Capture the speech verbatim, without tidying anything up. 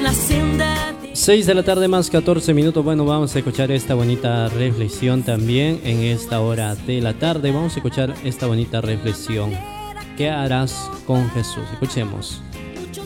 una senda de... seis de la tarde más catorce minutos. Bueno, vamos a escuchar esta bonita reflexión también en esta hora de la tarde. Vamos a escuchar esta bonita reflexión. ¿Qué harás con Jesús? Escuchemos.